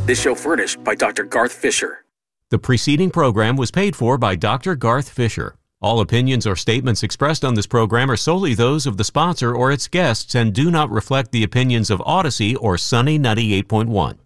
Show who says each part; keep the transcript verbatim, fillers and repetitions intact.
Speaker 1: This show furnished by Doctor Garth Fisher.
Speaker 2: The preceding program was paid for by Doctor Garth Fisher. All opinions or statements expressed on this program are solely those of the sponsor or its guests and do not reflect the opinions of Odyssey or Sunny ninety-eight point one.